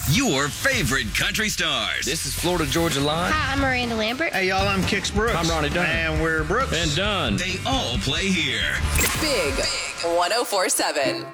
your favorite country stars. This is Florida Georgia Line. Hi, I'm Miranda Lambert. Hey, y'all, I'm Kix Brooks. I'm Ronnie Dunn. And we're Brooks. And Dunn. They all play here. Big 104.7.